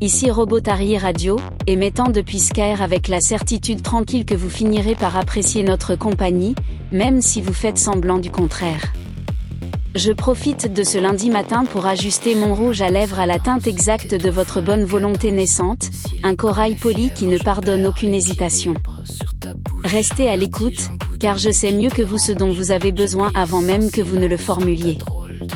Ici Robotari Radio, émettant depuis Skyr avec la certitude tranquille que vous finirez par apprécier notre compagnie, même si vous faites semblant du contraire. Je profite de ce lundi matin pour ajuster mon rouge à lèvres à la teinte exacte de votre bonne volonté naissante, un corail poli qui ne pardonne aucune hésitation. Restez à l'écoute, car je sais mieux que vous ce dont vous avez besoin avant même que vous ne le formuliez.